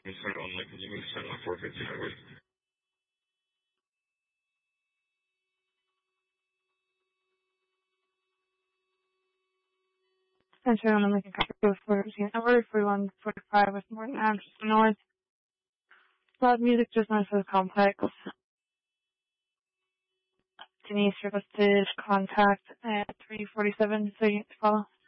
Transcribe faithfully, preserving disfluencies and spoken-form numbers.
me start on like, you me start on four fifty-five. Wait. I'm sure I'm making a copy of fourteen. I ordered for one forty-five with more than I'm just annoyed. Loud music just not so complex. Denise requested contact at three forty-seven, so you have to follow.